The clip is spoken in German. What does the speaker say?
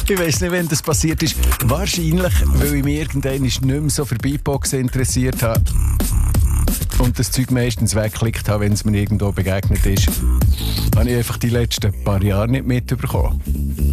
Ich weiss nicht, wann das passiert ist. Wahrscheinlich, weil ich mich irgendwann nicht mehr so für Beatboxen interessiert habe und das Zeug meistens weggeklickt habe, wenn es mir irgendwo begegnet ist. Habe ich einfach die letzten paar Jahre nicht mitbekommen.